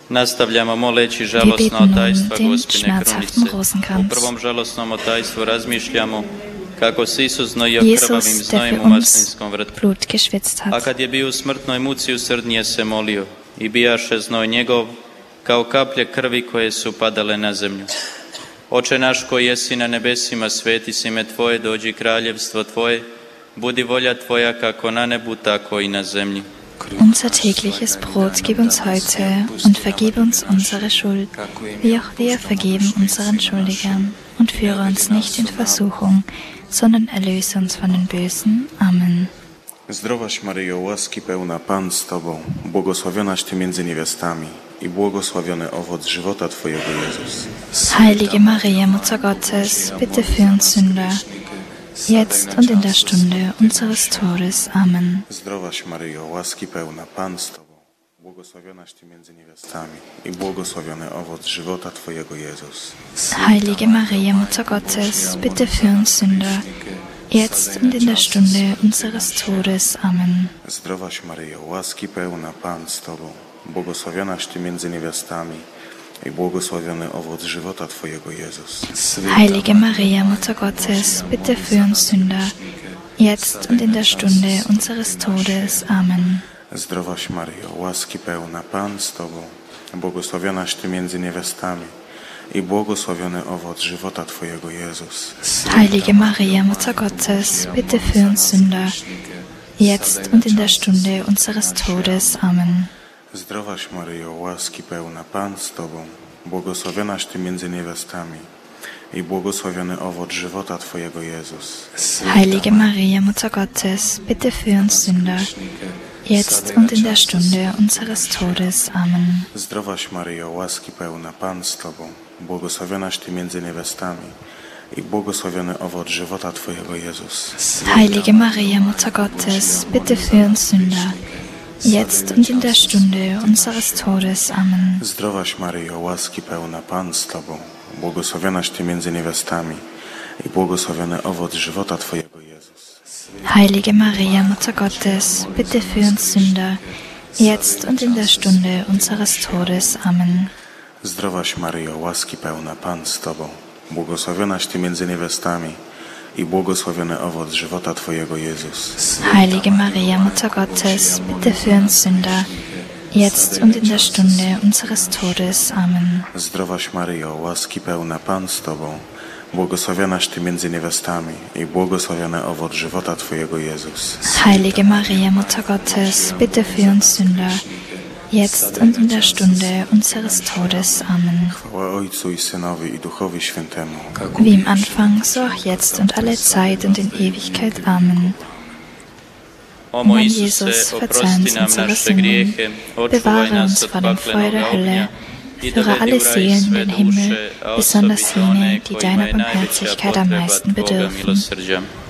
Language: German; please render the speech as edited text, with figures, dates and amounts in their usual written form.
Nastavljamo moleći žalosna otajstva Gospine krunice. U prvom žalosnom otajstvu razmišljamo kako se Isus znojio krvavim znojem u maslinskom vrtu. A kad je bio u smrtnoj muci usrdnije se molio i bijaše znoj njegov kao kaplje krvi koje su padale na zemlju. Oče naš koji jesi na nebesima, sveti si ime Tvoje, dođi kraljevstvo Tvoje, budi volja Tvoja kako na nebu, tako i na zemlji. Unser tägliches Brot gib uns heute und vergib uns unsere Schuld, wie auch wir vergeben unseren Schuldigern. Und führe uns nicht in Versuchung, sondern erlöse uns von den Bösen. Amen. Zdrowaś Maryjo, łaski pełna, Pan z Tobą, błogosławionaś Ty między niewiastami i błogosławiony owoc żywota Twojego, Jezus. Heilige Maria, Mutter Gottes, bitte für uns Sünder, jetzt und in der Stunde unseres Todes. Amen. Zdrowaś Maryjo, łaski pełna, Pan z Tobą, błogosławionaś Ty między niewiastami i błogosławiony owoc żywota Twojego, Jezus. Heilige Maria, Mutter Gottes, bitte für uns Sünder, jetzt und in der Stunde unseres Todes. Amen. Zdrowaś Maryjo, łaski pełna, Pan z Tobą, błogosławionaś Ty między niewiastami i błogosławiony owoc żywota Twojego, Jezus. Heilige Maria, Mutter Gottes, bitte für uns Sünder, jetzt und in der Stunde unseres Todes. Amen. Zdrowaś Maryjo, łaski pełna, Pan z Tobą, błogosławionaś Ty między niewiastami i błogosławiony owoc żywota Twojego, Jezus. Heilige Maria, Mutter Gottes, bitte für uns Sünder, jetzt und in der Stunde unseres Todes. Amen. Zdrowaś Maryjo, łaski pełna, Pan z Tobą, błogosławionaś Ty między niewiastami i błogosławiony owoc żywota Twojego, Jezus. Heilige Maria, Mutter Gottes, bitte für uns Sünder, jetzt und in der Stunde unseres Todes. Amen. Zdrowaś Maryjo, łaski pełna, Pan z Tobą, błogosławionaś Ty między niewiastami i błogosławiony owoc żywota Twojego, Jezus. Heilige Maria, Mutter Gottes, bitte für uns Sünder, jetzt und in der Stunde unseres Todes. Amen. Zdrowaś Maryjo, łaski pełna, Pan z Tobą, błogosławionaś Ty między niewiastami i błogosławiony owoc żywota Twojego, Jezus. Heilige Maria, Mutter Gottes, bitte für uns Sünder, jetzt und in der Stunde unseres Todes. Amen. Zdrowaś Maryjo, łaski pełna, Pan z Tobą, błogosławionaś Ty między niewiastami i błogosławiony owoc żywota Twojego, Jezus. Heilige Maria, Mutter Gottes, bitte für uns Sünder, jetzt und in der Stunde unseres Todes. Amen. Zdrowaś Maryjo, łaski pełna, Pan z Tobą, błogosławionaś Ty między niewiastami i błogosławiony owoc żywota Twojego, Jezus. Heilige Maria, Mutter Gottes, bitte für uns Sünder, jetzt und in der Stunde unseres Todes. Amen. Chwała Ojcu i Synowi i Duchowi Świętemu. Wie im Anfang, so auch jetzt und alle Zeit und in Ewigkeit. Amen. O Mein mój Jesus, Isuse, verzeih oprosti uns nam unsere naše Sünden, grijehe, očuvaj bewahre nas uns od vor dem Feuer der paklenog Hölle, ognja i führe dovedi alle u raj Seelen in sve den Himmel, duše, a besonders osobito one jene, die kojima deiner je najveća Barmherzigkeit am potreba meisten Tvoga bedürfen. milosrđa.